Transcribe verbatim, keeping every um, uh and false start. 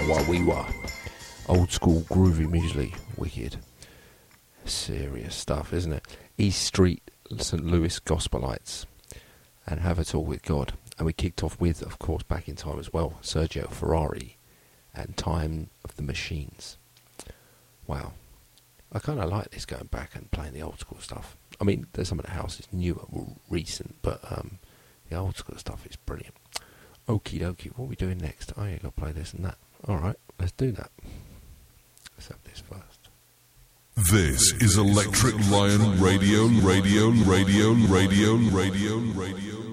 Wah Wee Wah. Old school groovy muesli. Wicked. Serious stuff, isn't it? East Street, Saint Louis Gospelites. And Have It All With God. And we kicked off with, of course, back in time as well, Sergio Ferrari and Time of the Machines. Wow. I kind of like this, going back and playing the old school stuff. I mean, there's some of the house is newer, more recent, but um, the old school stuff is brilliant. Okie dokie, what are we doing next? Oh, yeah, got to play this and that. Alright, let's do that. Let's have this first. This is Electric Lion Radio, Radio, Radio, Radio, Radio, Radio, Radio.